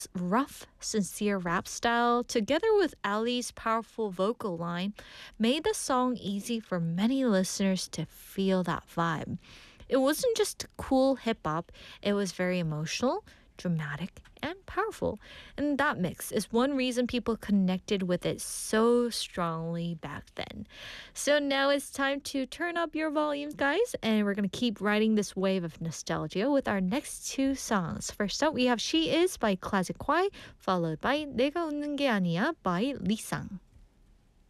rough, sincere rap style, together with Ali's powerful vocal line, made the song easy for many listeners to feel that vibe. It wasn't just cool hip hop, it was very emotional, dramatic, and powerful. And that mix is one reason people connected with it so strongly back then. So now it's time to turn up your volumes, guys, and we're going to keep riding this wave of nostalgia with our next two songs. First up, we have She Is by Classic Kwai, followed by 내가 웃는 게 아니야 by Lisang.